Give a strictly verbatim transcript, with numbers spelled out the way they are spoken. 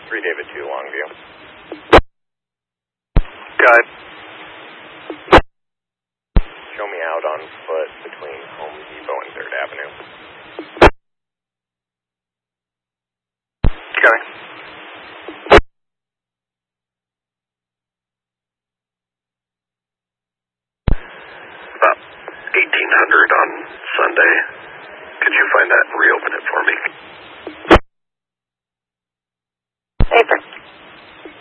three David two, Longview. Got it. Show me out on foot between Home Depot and third Avenue. Okay. About eighteen hundred on Sunday. Could you find that and reopen it for me? Paper.